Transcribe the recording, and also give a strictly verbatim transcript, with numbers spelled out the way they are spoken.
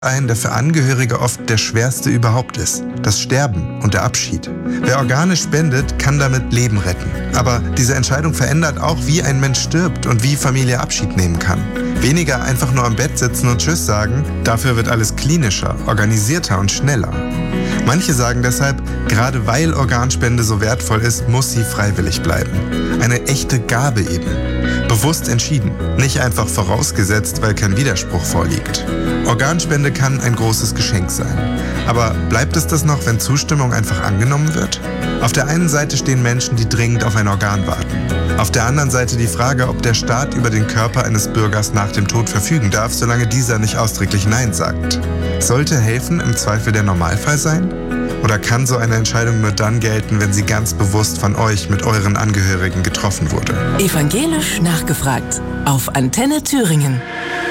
ein, der für Angehörige oft der schwerste überhaupt ist. Das Sterben und der Abschied. Wer Organe spendet, kann damit Leben retten. Aber diese Entscheidung verändert auch, wie ein Mensch stirbt und wie Familie Abschied nehmen kann. Weniger einfach nur am Bett sitzen und Tschüss sagen, dafür wird alles klinischer, organisierter und schneller. Manche sagen deshalb, gerade weil Organspende so wertvoll ist, muss sie freiwillig bleiben. Eine echte Gabe eben. Bewusst entschieden, nicht einfach vorausgesetzt, weil kein Widerspruch vorliegt. Organspende kann ein großes Geschenk sein. Aber bleibt es das noch, wenn Zustimmung einfach angenommen wird? Auf der einen Seite stehen Menschen, die dringend auf ein Organ warten. Auf der anderen Seite die Frage, ob der Staat über den Körper eines Bürgers nach dem Tod verfügen darf, solange dieser nicht ausdrücklich Nein sagt. Sollte helfen im Zweifel der Normalfall sein? Oder kann so eine Entscheidung nur dann gelten, wenn sie ganz bewusst von euch mit euren Angehörigen getroffen wurde? Evangelisch nachgefragt auf Antenne Thüringen.